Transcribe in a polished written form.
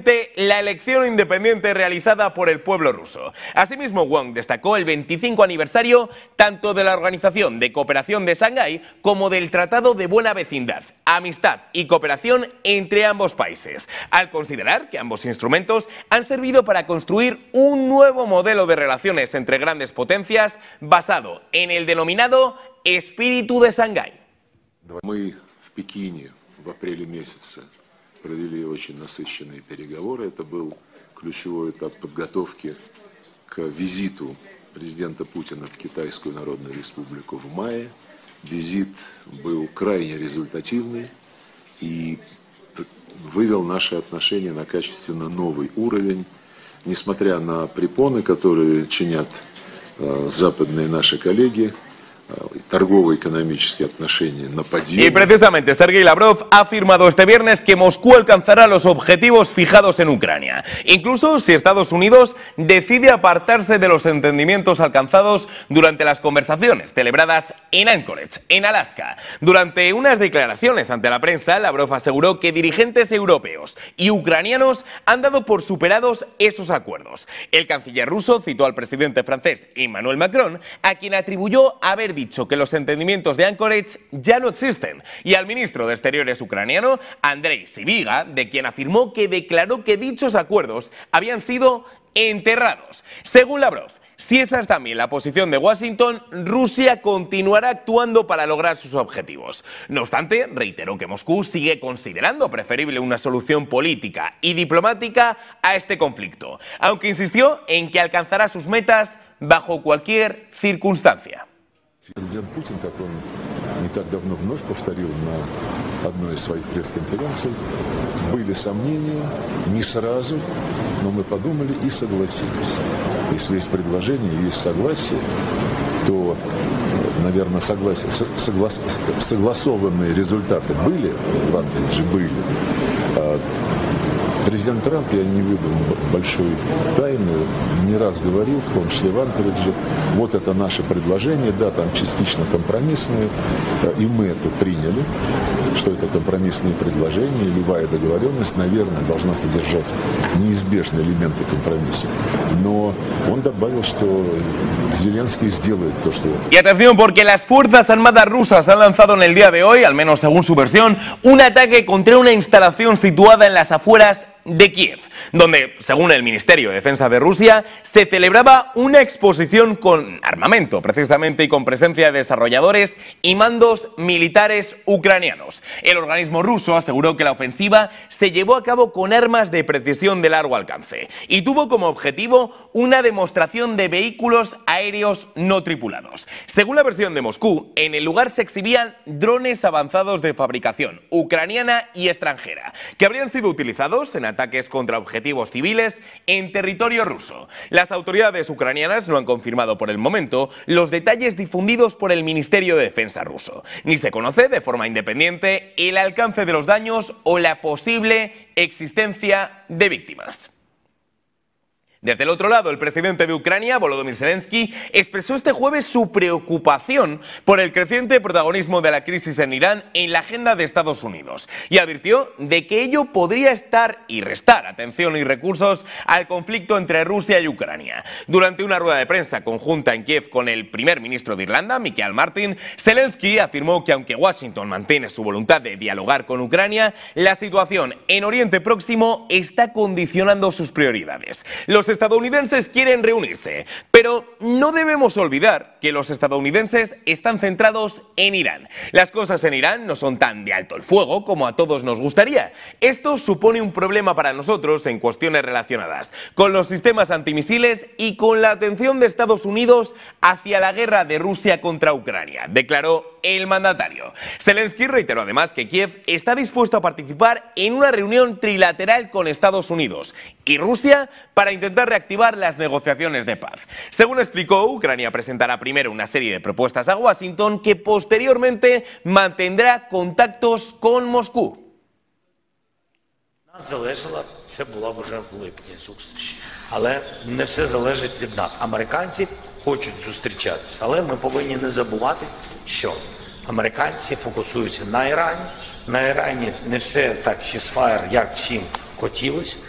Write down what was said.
finalmente la elección independiente realizada por el pueblo ruso. Asimismo, Wang destacó el 25 aniversario tanto de la Organización de Cooperación de Shanghái como del Tratado de Buena Vecindad, Amistad y Cooperación entre ambos países, al considerar que ambos instrumentos han servido para construir un nuevo modelo de relaciones entre grandes potencias basado en el denominado espíritu de Shanghái. Мы в Пекине в апреле месяце провели очень насыщенные переговоры. Это был ключевой этап подготовки к визиту президента Путина в Китайскую Народную Республику в мае. Визит был крайне результативный и вывел наши отношения на качественно новый уровень, несмотря на препоны, которые чинят западные наши коллеги. Торгово-экономические отношения на падение. Y precisamente Sergei Lavrov ha afirmado este viernes que Moscú alcanzará los objetivos fijados en Ucrania, incluso si Estados Unidos decide apartarse de los entendimientos alcanzados durante las conversaciones celebradas en Anchorage, en Alaska. Durante unas declaraciones ante la prensa, Lavrov aseguró que dirigentes europeos y ucranianos han dado por superados esos acuerdos. El canciller ruso citó al presidente francés Emmanuel Macron, a quien atribuyó haber dicho que los entendimientos de Anchorage ya no existen, y al ministro de Exteriores ucraniano, Andrei Sybiga, de quien afirmó que declaró que dichos acuerdos habían sido enterrados. Según Lavrov, si esa es también la posición de Washington, Rusia continuará actuando para lograr sus objetivos. No obstante, reiteró que Moscú sigue considerando preferible una solución política y diplomática a este conflicto, aunque insistió en que alcanzará sus metas bajo cualquier circunstancia. Президент Путин, как он не так давно вновь повторил на одной из своих пресс-конференций, были сомнения, не сразу, но мы подумали и согласились. Если есть предложение, есть согласие, то, наверное, согласованные результаты были, в Анкоридже были. Президент Трамп, я не выдам большой тайны, не раз говорил, в том числе в Анкоридже, вот это наше предложение, да, там частично компромиссное, и мы это приняли, что это компромиссные предложения, и любая договоренность, наверное, должна содержать неизбежные элементы компромисса. Но он добавил, что Зеленский сделает то, что... Y atención, porque las Fuerzas Armadas rusas han lanzado en el día de hoy, al menos según su versión, un ataque contra una instalación situada en las afueras de Kiev, donde, según el Ministerio de Defensa de Rusia, se celebraba una exposición con armamento, precisamente, y con presencia de desarrolladores y mandos militares ucranianos. El organismo ruso aseguró que la ofensiva se llevó a cabo con armas de precisión de largo alcance y tuvo como objetivo una demostración de vehículos aéreos no tripulados. Según la versión de Moscú, en el lugar se exhibían drones avanzados de fabricación ucraniana y extranjera, que habrían sido utilizados en ataques contra objetivos civiles en territorio ruso. Las autoridades ucranianas no han confirmado por el momento los detalles difundidos por el Ministerio de Defensa ruso, ni se conoce de forma independiente el alcance de los daños o la posible existencia de víctimas. Desde el otro lado, el presidente de Ucrania, Volodymyr Zelensky, expresó este jueves su preocupación por el creciente protagonismo de la crisis en Irán en la agenda de Estados Unidos y advirtió de que ello podría estar y restar atención y recursos al conflicto entre Rusia y Ucrania. Durante una rueda de prensa conjunta en Kiev con el primer ministro de Irlanda, Michael Martin, Zelensky afirmó que aunque Washington mantiene su voluntad de dialogar con Ucrania, la situación en Oriente Próximo está condicionando sus prioridades. Los estadounidenses quieren reunirse, pero no debemos olvidar que los estadounidenses están centrados en Irán. Las cosas en Irán no son tan de alto el fuego como a todos nos gustaría. Esto supone un problema para nosotros en cuestiones relacionadas con los sistemas antimisiles y con la atención de Estados Unidos hacia la guerra de Rusia contra Ucrania, declaró el mandatario. Zelensky reiteró además que Kiev está dispuesto a participar en una reunión trilateral con Estados Unidos y Rusia para intentar reactivar las negociaciones de paz. Según explicó, Ucrania presentará primero una serie de propuestas a Washington que posteriormente mantendrá contactos con Moscú. Це була б вже в липні зустріч. Але не все залежить від нас. Американці хочуть зустрічатися, але ми повинні не забувати, що американці фокусуються на Ірані. На Ірані не все так сісфаєр, як всім хотілося.